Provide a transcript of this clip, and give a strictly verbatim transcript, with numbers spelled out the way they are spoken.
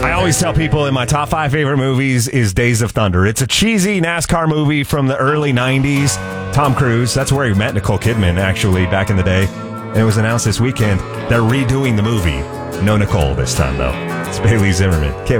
I always tell people in my top five favorite movies is Days of Thunder. It's a cheesy NASCAR movie from the early nineties. Tom Cruise, that's where he met Nicole Kidman, actually, back in the day. And it was announced this weekend they're redoing the movie. No Nicole this time, though. It's Bailey Zimmerman. K